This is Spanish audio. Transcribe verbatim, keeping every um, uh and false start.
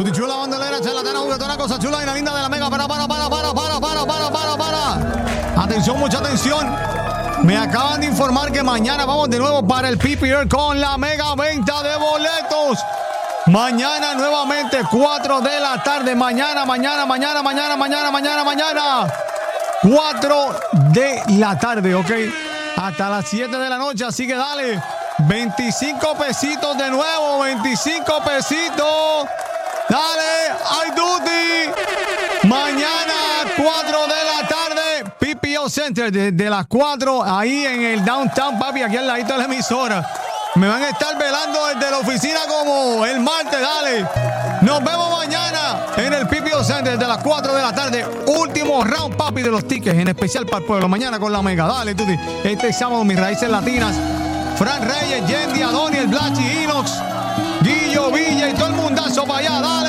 Tutti chula, bandolera, charlatana, juguetona, cosa chula y la linda de la mega. Para, para, para, para, para, para, para, para, para. Atención, mucha atención. Me acaban de informar que mañana vamos de nuevo para el P P R con la mega venta de boletos. Mañana nuevamente, cuatro de la tarde. Mañana, mañana, mañana, mañana, mañana, mañana, mañana. cuatro de la tarde, ¿ok? Hasta las siete de la noche, así que dale. veinticinco pesitos de nuevo, veinticinco pesitos. Dale, I duty. Mañana, cuatro de la tarde, P P O Center, desde de las cuatro, ahí en el downtown, papi, aquí al ladito de la emisora. Me van a estar velando desde la oficina como el martes, dale. Nos vemos mañana en el P P O Center desde las cuatro de la tarde. Último round, papi, de los tickets, en especial para el pueblo. Mañana con la mega, dale, tuti. Este sábado, mis raíces latinas. Fran Reyes, Yendi, Adoni, el Blachi, Inox, Guillo, Villa y todo el mundazo para allá, dale.